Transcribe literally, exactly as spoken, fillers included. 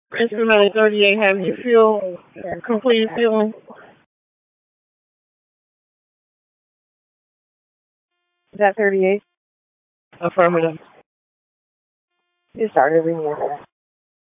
Instrumental thirty-eight, have you feel completed feeling? Is that thirty-eight? Affirmative. You started reading it.